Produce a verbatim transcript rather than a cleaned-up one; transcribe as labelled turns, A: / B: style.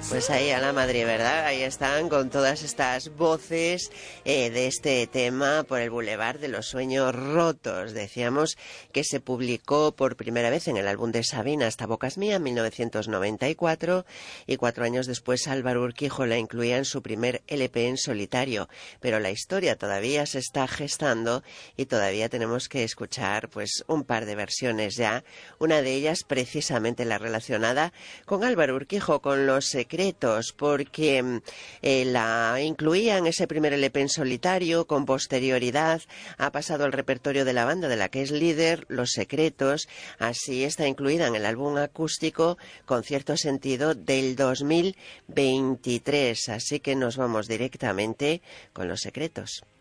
A: Pues ahí a la madre, ¿verdad? Ahí están con todas estas voces eh, de este tema por el Boulevard de los Sueños Rotos. Decíamos que se publicó por primera vez en el álbum de Sabina Hasta Bocas Mía en mil novecientos noventa y cuatro y cuatro años después Álvaro Urquijo la incluía en su primer L P en solitario. Pero la historia todavía se está gestando y todavía tenemos que escuchar pues un par de versiones ya. Una de ellas precisamente la relacionada con Álvaro Urquijo, con Los Secretos, porque eh, la incluía en ese primer L P en solitario. Con posterioridad ha pasado al repertorio de la banda de la que es líder, Los Secretos. Así está incluida en el álbum acústico Con Cierto Sentido del dos mil veintitrés. Así que nos vamos directamente con Los Secretos.